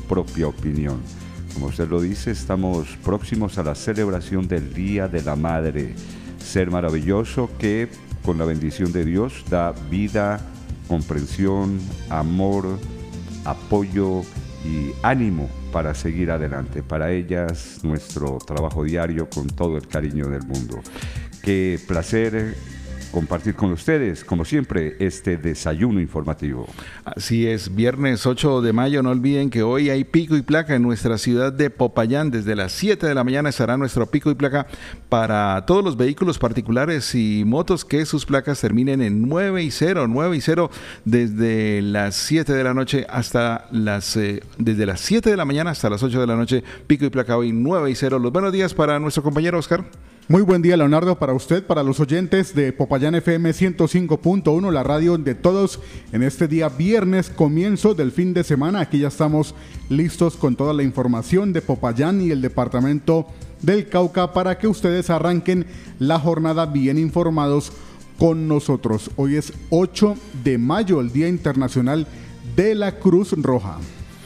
propia opinión. Como usted lo dice, estamos próximos a la celebración del Día de la Madre, ser maravilloso que con la bendición de Dios da vida, comprensión, amor, apoyo y ánimo para seguir adelante. Para ellas, nuestro trabajo diario con todo el cariño del mundo. Qué placer compartir con ustedes, como siempre, este desayuno informativo. Así es, viernes 8 de mayo, no olviden que hoy hay pico y placa en nuestra ciudad de Popayán. Desde las 7 de la mañana estará nuestro pico y placa para todos los vehículos particulares y motos que sus placas terminen en 9 y 0, desde las 7 de la noche hasta desde las 7 de la mañana hasta las 8 de la noche, pico y placa hoy 9 y 0. Los buenos días para nuestro compañero Oscar. Muy buen día, Leonardo, para usted, para los oyentes de Popayán FM 105.1, la radio de todos, en este día viernes, comienzo del fin de semana. Aquí ya estamos listos con toda la información de Popayán y el departamento del Cauca para que ustedes arranquen la jornada bien informados con nosotros. Hoy es 8 de mayo, el Día Internacional de la Cruz Roja.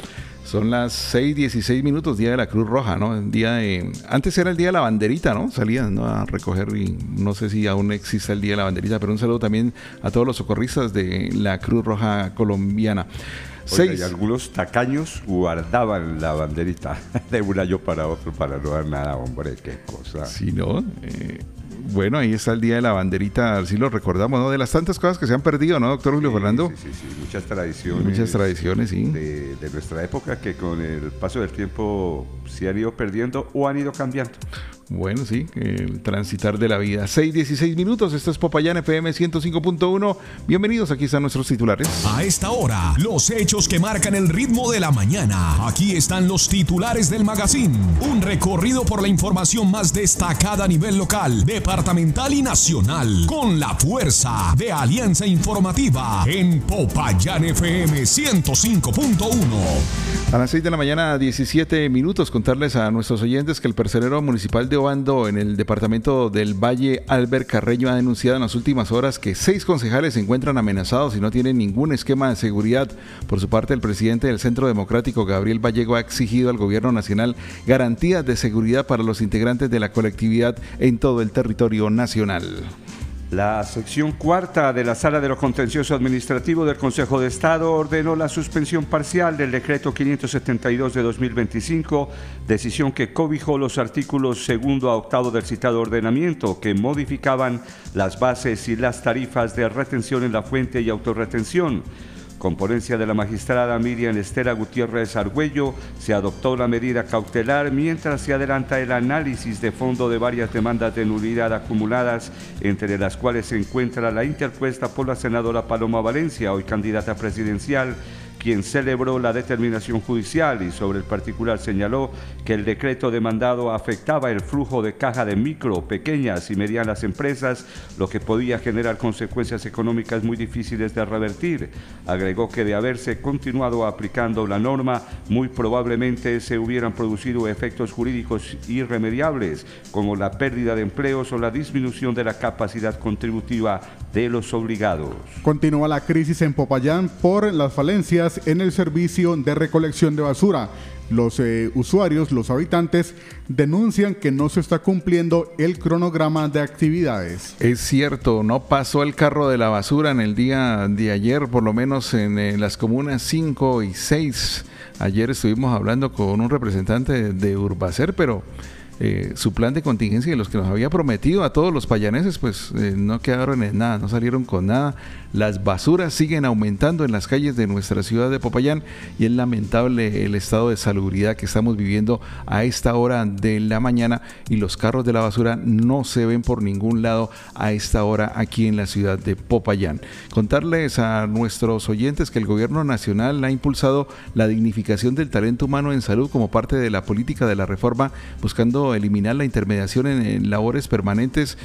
Son las 6:16, Día de la Cruz Roja, ¿no? Antes era el Día de la Banderita, ¿no? Salían, ¿no?, a recoger, y no sé si aún existe el Día de la Banderita, pero un saludo también a todos los socorristas de la Cruz Roja colombiana. Oiga, y algunos tacaños guardaban la banderita de un año para otro para no dar nada, hombre, qué cosa. Sí, ¿no? Bueno, ahí está el Día de la Banderita, así lo recordamos, ¿no? De las tantas cosas que se han perdido, ¿no, doctor Julio Fernando? Sí, muchas tradiciones. Muchas tradiciones, sí. De nuestra época que con el paso del tiempo se han ido perdiendo o han ido cambiando. Bueno, sí, el transitar de la vida. 6:16, esto es Popayán FM 105.1. Bienvenidos, aquí están nuestros titulares. A esta hora, los hechos que marcan el ritmo de la mañana. Aquí están los titulares del magazine. Un recorrido por la información más destacada a nivel local, departamental y nacional. Con la fuerza de Alianza Informativa en Popayán FM 105.1. A las 6 de la mañana, 17 minutos, contarles a nuestros oyentes que el personero municipal de Obando en el departamento del Valle, Albert Carreño, ha denunciado en las últimas horas que 6 concejales se encuentran amenazados y no tienen ningún esquema de seguridad. Por su parte, el presidente del Centro Democrático, Gabriel Vallego, ha exigido al gobierno nacional garantías de seguridad para los integrantes de la colectividad en todo el territorio nacional. La sección cuarta de la Sala de lo Contencioso Administrativo del Consejo de Estado ordenó la suspensión parcial del decreto 572 de 2025, decisión que cobijó los artículos 2 a 8 del citado ordenamiento, que modificaban las bases y las tarifas de retención en la fuente y autorretención. Con ponencia de la magistrada Miriam Estela Gutiérrez Argüello, se adoptó la medida cautelar mientras se adelanta el análisis de fondo de varias demandas de nulidad acumuladas, entre las cuales se encuentra la interpuesta por la senadora Paloma Valencia, hoy candidata presidencial, quien celebró la determinación judicial y sobre el particular señaló que el decreto demandado afectaba el flujo de caja de micro, pequeñas y medianas empresas, lo que podía generar consecuencias económicas muy difíciles de revertir. Agregó que de haberse continuado aplicando la norma, muy probablemente se hubieran producido efectos jurídicos irremediables, como la pérdida de empleos o la disminución de la capacidad contributiva de los obligados. Continúa la crisis en Popayán por las falencias en el servicio de recolección de basura. Los usuarios, los habitantes, denuncian que no se está cumpliendo el cronograma de actividades. Es cierto, no pasó el carro de la basura en el día de ayer, por lo menos en las comunas 5 y 6. Ayer estuvimos hablando con un representante de Urbacer, pero su plan de contingencia y los que nos había prometido a todos los payaneses, pues no quedaron en nada, no salieron con nada. Las basuras siguen aumentando en las calles de nuestra ciudad de Popayán y es lamentable el estado de salubridad que estamos viviendo a esta hora de la mañana, y los carros de la basura no se ven por ningún lado a esta hora aquí en la ciudad de Popayán. Contarles a nuestros oyentes que el gobierno nacional ha impulsado la dignificación del talento humano en salud como parte de la política de la reforma, buscando eliminar la intermediación en labores permanentes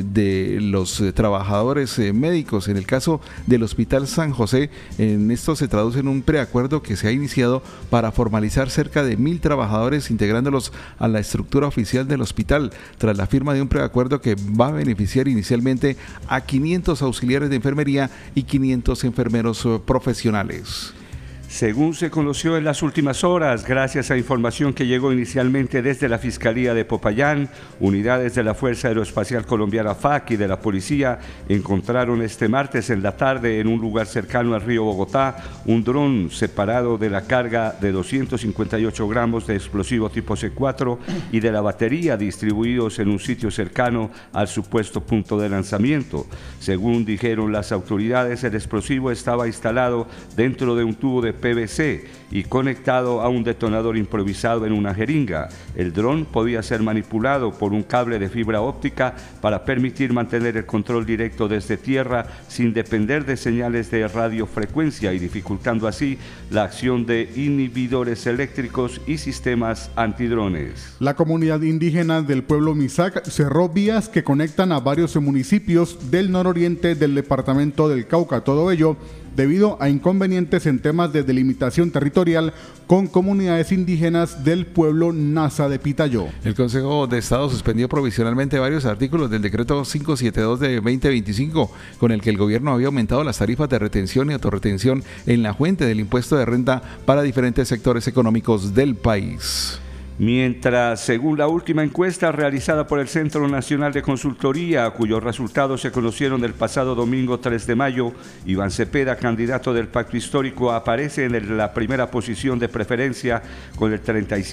de los trabajadores médicos. En el caso del Hospital San José, en esto se traduce en un preacuerdo que se ha iniciado para formalizar cerca de 1,000 trabajadores, integrándolos a la estructura oficial del hospital, tras la firma de un preacuerdo que va a beneficiar inicialmente a 500 auxiliares de enfermería y 500 enfermeros profesionales. Según se conoció en las últimas horas, gracias a información que llegó inicialmente desde la Fiscalía de Popayán, unidades de la Fuerza Aeroespacial Colombiana FAC y de la Policía encontraron este martes en la tarde en un lugar cercano al río Bogotá un dron separado de la carga de 258 gramos de explosivo tipo C4 y de la batería distribuidos en un sitio cercano al supuesto punto de lanzamiento. Según dijeron las autoridades, el explosivo estaba instalado dentro de un tubo de PVC y conectado a un detonador improvisado en una jeringa. El dron podía ser manipulado por un cable de fibra óptica para permitir mantener el control directo desde tierra sin depender de señales de radiofrecuencia y dificultando así la acción de inhibidores eléctricos y sistemas antidrones. La comunidad indígena del pueblo Misac cerró vías que conectan a varios municipios del nororiente del departamento del Cauca, todo ello debido a inconvenientes en temas de delimitación territorial con comunidades indígenas del pueblo Nasa de Pitayó. El Consejo de Estado suspendió provisionalmente varios artículos del decreto 572 de 2025, con el que el gobierno había aumentado las tarifas de retención y autorretención en la fuente del impuesto de renta para diferentes sectores económicos del país. Mientras, según la última encuesta realizada por el Centro Nacional de Consultoría, cuyos resultados se conocieron el pasado domingo 3 de mayo, Iván Cepeda, candidato del Pacto Histórico, aparece en la primera posición de preferencia con el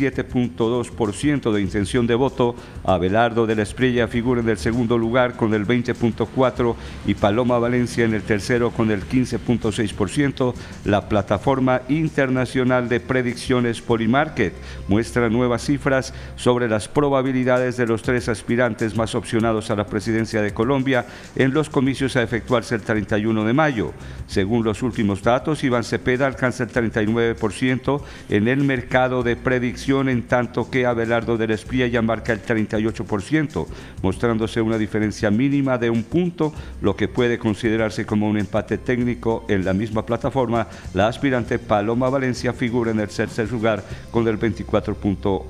37.2% de intención de voto. Abelardo de la Espriella figura en el segundo lugar con el 20.4% y Paloma Valencia en el tercero con el 15.6%. La plataforma internacional de predicciones Polymarket muestra nuevas cifras sobre las probabilidades de los tres aspirantes más opcionados a la presidencia de Colombia en los comicios a efectuarse el 31 de mayo. Según los últimos datos, Iván Cepeda alcanza el 39% en el mercado de predicción, en tanto que Abelardo de la Espriella marca el 38%, mostrándose una diferencia mínima de un punto, lo que puede considerarse como un empate técnico. En la misma plataforma, la aspirante Paloma Valencia figura en el tercer lugar con el 24.8%.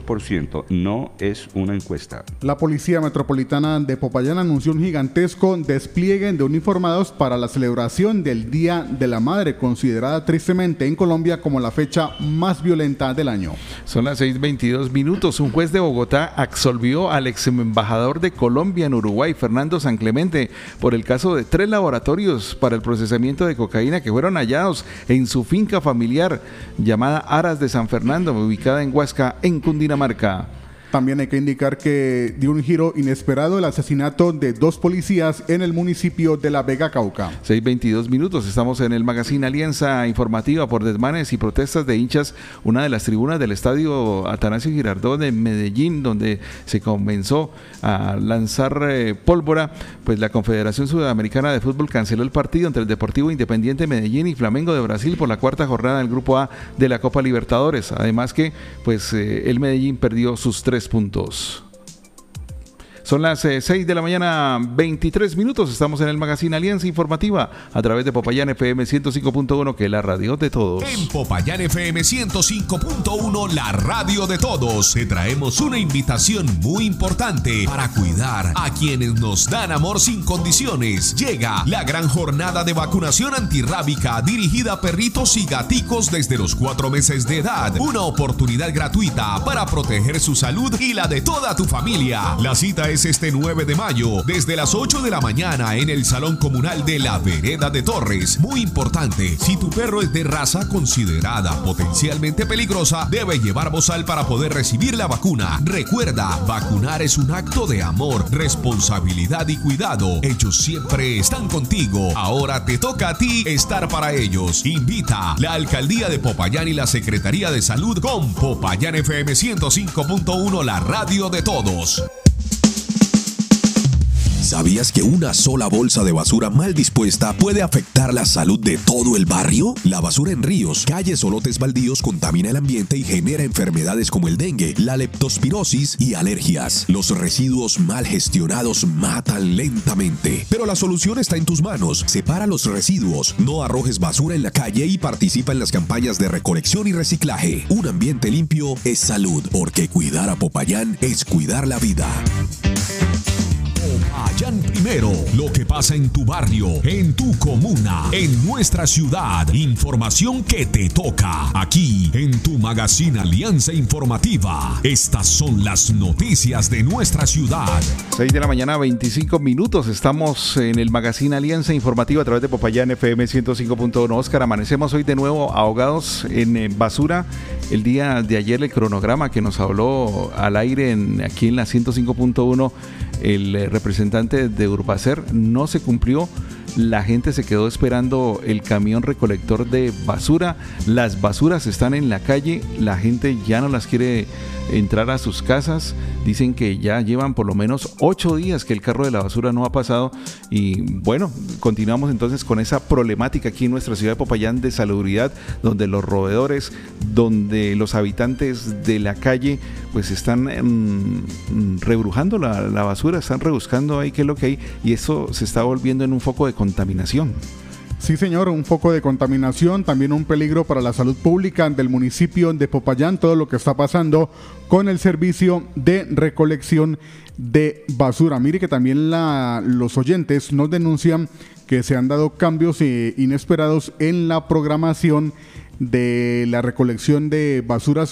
No es una encuesta. La Policía Metropolitana de Popayán anunció un gigantesco despliegue de uniformados para la celebración del Día de la Madre, considerada tristemente en Colombia como la fecha más violenta del año. Son las 6:22 minutos. Un juez de Bogotá absolvió al ex embajador de Colombia en Uruguay, Fernando San Clemente, por el caso de 3 laboratorios para el procesamiento de cocaína que fueron hallados en su finca familiar llamada Aras de San Fernando, ubicada en Huasca, en Cundinamarca. También hay que indicar que dio un giro inesperado el asesinato de 2 policías en el municipio de La Vega, Cauca. 6:22 minutos, estamos en el magazine Alianza Informativa. Por desmanes y protestas de hinchas, una de las tribunas del estadio Atanasio Girardot de Medellín, donde se comenzó a lanzar pólvora, pues la Confederación Sudamericana de Fútbol canceló el partido entre el Deportivo Independiente Medellín y Flamengo de Brasil por la 4ª jornada del Grupo A de la Copa Libertadores. Además que pues el Medellín perdió sus 3 puntos. Son las 6 de la mañana, 23 minutos. Estamos en el magazine Alianza Informativa a través de Popayán FM 105.1, que es la radio de todos. En Popayán FM 105.1, la radio de todos, te traemos una invitación muy importante para cuidar a quienes nos dan amor sin condiciones. Llega la gran jornada de vacunación antirrábica dirigida a perritos y gaticos desde los 4 meses de edad. Una oportunidad gratuita para proteger su salud y la de toda tu familia. La cita es este 9 de mayo, desde las 8 de la mañana en el Salón Comunal de la Vereda de Torres. Muy importante, si tu perro es de raza considerada potencialmente peligrosa, debe llevar bozal para poder recibir la vacuna. Recuerda, vacunar es un acto de amor, responsabilidad y cuidado. Ellos siempre están contigo. Ahora te toca a ti estar para ellos. Invita la Alcaldía de Popayán y la Secretaría de Salud con Popayán FM 105.1, la radio de todos. ¿Sabías que una sola bolsa de basura mal dispuesta puede afectar la salud de todo el barrio? La basura en ríos, calles o lotes baldíos contamina el ambiente y genera enfermedades como el dengue, la leptospirosis y alergias. Los residuos mal gestionados matan lentamente. Pero la solución está en tus manos. Separa los residuos, no arrojes basura en la calle y participa en las campañas de recolección y reciclaje. Un ambiente limpio es salud, porque cuidar a Popayán es cuidar la vida. Popayán Primero. Lo que pasa en tu barrio, en tu comuna, en nuestra ciudad. Información que te toca. Aquí, en tu magazine Alianza Informativa. Estas son las noticias de nuestra ciudad. 6 de la mañana, 25 minutos. Estamos en el magazine Alianza Informativa a través de Popayán FM 105.1. Oscar, amanecemos hoy de nuevo ahogados en basura. El día de ayer el cronograma que nos habló al aire aquí en la 105.1 el representante de Urbacer no se cumplió. La gente se quedó esperando el camión recolector de basura. Las basuras están en la calle, la gente ya no las quiere entrar a sus casas. Dicen que ya llevan por lo menos 8 días que el carro de la basura no ha pasado. Y bueno, continuamos entonces con esa problemática aquí en nuestra ciudad de Popayán de salubridad, donde los roedores, donde los habitantes de la calle pues están rebrujando la basura, están rebuscando ahí qué es lo que hay, y eso se está volviendo en un foco de contaminación. Sí, señor, un foco de contaminación, también un peligro para la salud pública del municipio de Popayán, todo lo que está pasando con el servicio de recolección de basura. Mire que también los oyentes nos denuncian que se han dado cambios inesperados en la programación de la recolección de basuras